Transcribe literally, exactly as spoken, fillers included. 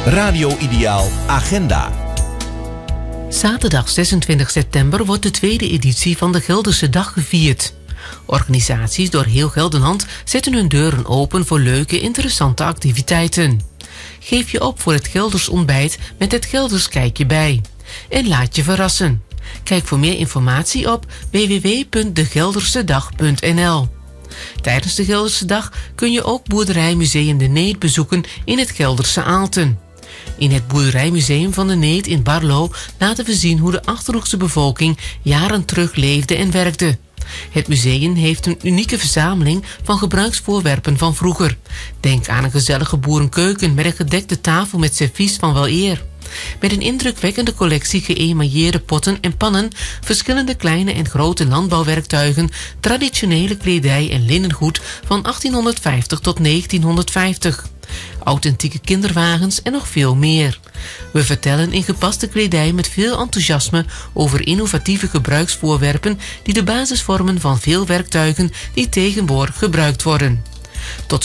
Radio Ideaal Agenda. Zaterdag zesentwintig september wordt de tweede editie van de Gelderse Dag gevierd. Organisaties door heel Gelderland zetten hun deuren open voor leuke, interessante activiteiten. Geef je op voor het Gelders ontbijt met het Gelders kijkje bij. En laat je verrassen. Kijk voor meer informatie op w w w punt de gelderse dag punt n l. Tijdens de Gelderse Dag kun je ook Boerderijmuseum De Neet bezoeken in het Gelderse Aalten. In het Boerderijmuseum van De Neet in Barlo laten we zien hoe de Achterhoekse bevolking jaren terug leefde en werkte. Het museum heeft een unieke verzameling van gebruiksvoorwerpen van vroeger. Denk aan een gezellige boerenkeuken met een gedekte tafel met servies van wel eer. Met een indrukwekkende collectie geëmailleerde potten en pannen, verschillende kleine en grote landbouwwerktuigen, traditionele kledij en linnengoed van achttienhonderdvijftig tot negentienhonderdvijftig. Authentieke kinderwagens en nog veel meer. We vertellen in gepaste kledij met veel enthousiasme over innovatieve gebruiksvoorwerpen die de basis vormen van veel werktuigen die tegenwoordig gebruikt worden. Tot